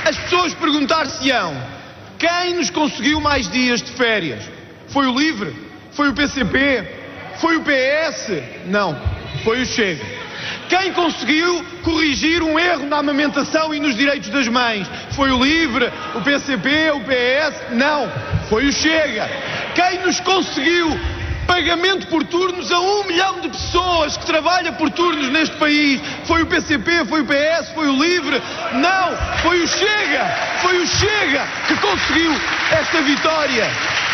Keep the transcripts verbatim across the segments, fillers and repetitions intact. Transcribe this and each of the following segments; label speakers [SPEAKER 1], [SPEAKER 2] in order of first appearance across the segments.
[SPEAKER 1] As pessoas perguntar-se-ão: quem nos conseguiu mais dias de férias? Foi o LIVRE? Foi o P C P? Foi o P S? Não, foi o Chega. Quem conseguiu corrigir um erro na amamentação e nos direitos das mães? Foi o LIVRE, o P C P, o P S? Não, foi o Chega. Quem nos conseguiu pagamento por turnos a um milhão de pessoas que trabalha por turnos neste país? Foi o P C P, foi o P S, foi o LIVRE? Não, foi o Chega. Foi o Chega que conseguiu esta vitória.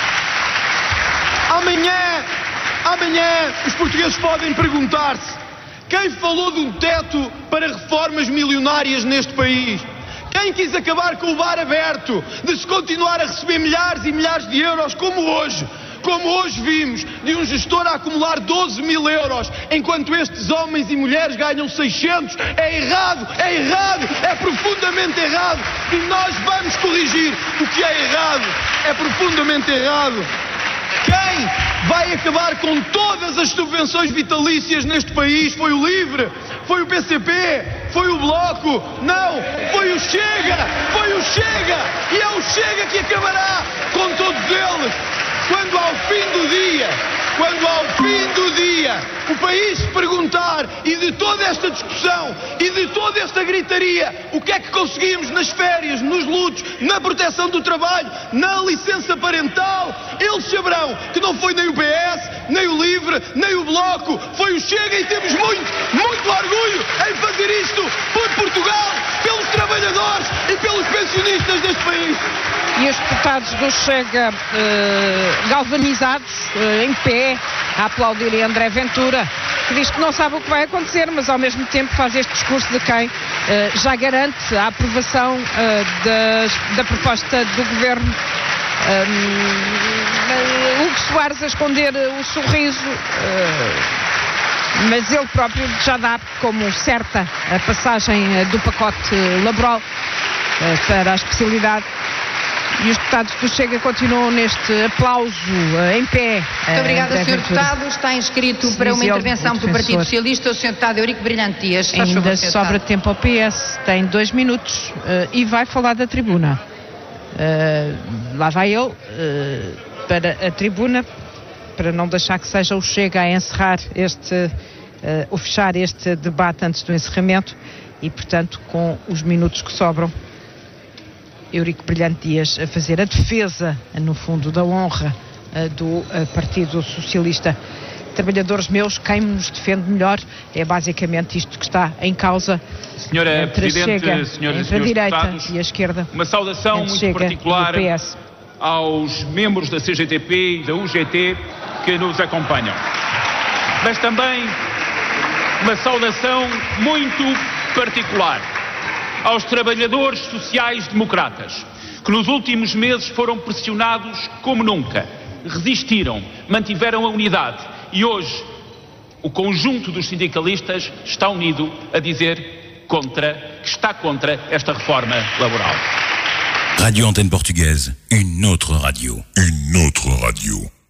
[SPEAKER 1] Amanhã, amanhã os portugueses podem perguntar-se: quem falou de um teto para reformas milionárias neste país? Quem quis acabar com o bar aberto, de se continuar a receber milhares e milhares de euros como hoje? Como hoje vimos, de um gestor a acumular doze mil euros, enquanto estes homens e mulheres ganham seiscentos. É errado, é errado, é profundamente errado. E nós vamos corrigir o que é errado. É profundamente errado. Quem vai acabar com todas as subvenções vitalícias neste país? Foi o LIVRE? Foi o P C P? Foi o Bloco? Não, foi o Chega! Foi o Chega! E é o Chega que acabará com todos eles. Quando ao fim do dia, quando ao fim do dia, o país se perguntar, e de toda esta discussão, e de toda esta gritaria, o que é que conseguimos nas férias, nos lutos, na proteção do trabalho, na licença parental, eles saberão que não foi nem o P S, nem o LIVRE, nem o Bloco, foi o Chega, e temos muito, muito orgulho em fazer isto por Portugal, pelos trabalhadores e pelos pensionistas deste país.
[SPEAKER 2] E os deputados do Chega eh, galvanizados, eh, em pé, a aplaudirem André Ventura, que diz que não sabe o que vai acontecer, mas ao mesmo tempo faz este discurso de quem eh, já garante a aprovação eh, das, da proposta do Governo. Um, Hugo Soares a esconder o sorriso, uh, mas ele próprio já dá como certa a passagem do pacote laboral uh, para a especialidade. E os deputados do Chega continuam neste aplauso uh, em pé.
[SPEAKER 3] Muito obrigada, senhor Deputado. Está inscrito para uma intervenção do Partido Socialista o senhor Deputado Eurico Brilhante Dias.
[SPEAKER 2] Ainda sobra tempo ao P S, tem dois minutos uh, e vai falar da tribuna. Uh, lá vai ele uh, para a tribuna, para não deixar que seja o Chega a encerrar este, uh, ou fechar este debate antes do encerramento, e portanto com os minutos que sobram, Eurico Brilhante Dias a fazer a defesa, no fundo, da honra uh, do uh, Partido Socialista. Trabalhadores meus, quem nos defende melhor? É basicamente isto que está em causa.
[SPEAKER 4] Senhora Presidente,
[SPEAKER 2] Chega,
[SPEAKER 4] senhoras e
[SPEAKER 2] entre a
[SPEAKER 4] senhores
[SPEAKER 2] direita
[SPEAKER 4] deputados,
[SPEAKER 2] e a esquerda,
[SPEAKER 4] uma saudação muito
[SPEAKER 2] Chega
[SPEAKER 4] particular
[SPEAKER 2] e o P S.
[SPEAKER 4] aos membros da C G T P e da U G T que nos acompanham. Mas também uma saudação muito particular aos trabalhadores sociais-democratas, que nos últimos meses foram pressionados como nunca, resistiram, mantiveram a unidade. E hoje, o conjunto dos sindicalistas está unido a dizer contra, que está contra esta reforma laboral.
[SPEAKER 5] Radio Antenne Portugaise, une autre radio. Une autre radio.